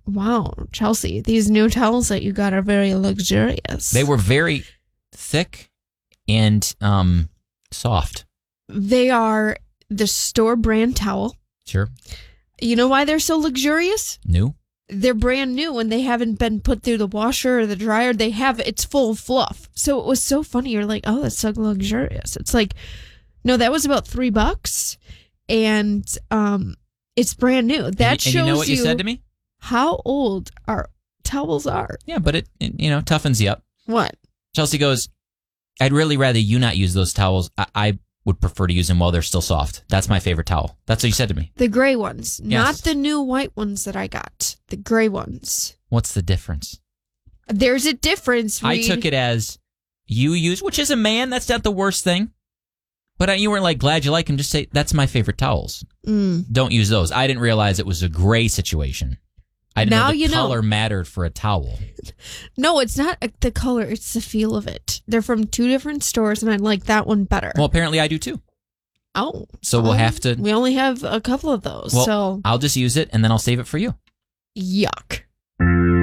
Wow, Chelsea, these new towels that you got are very luxurious. They were very thick and soft. They are the store brand towel. Sure. You know why they're so luxurious? New? They're brand new and they haven't been put through the washer or the dryer. It's full of fluff. So it was so funny. You're like, oh, that's so luxurious. It's like, no, that was about $3. And it's brand new. That shows you know what you said to me? How old our towels are. Yeah, but it toughens you up. What? Chelsea goes, I'd really rather you not use those towels. I would prefer to use them while they're still soft. That's my favorite towel. That's what you said to me. The gray ones, Yes. not the new white ones that I got. The gray ones. What's the difference? There's a difference, I Reed. took it as you use, which is a man, that's not the worst thing. But you weren't like, glad you like them. Just say, that's my favorite towels. Don't use those. I didn't realize it was a gray situation. I didn't know the color mattered for a towel. No, it's not the color. It's the feel of it. They're from two different stores, and I like that one better. Well, apparently I do too. Oh. So we'll have to... We only have a couple of those, well, so... I'll just use it, and then I'll save it for you. Yuck.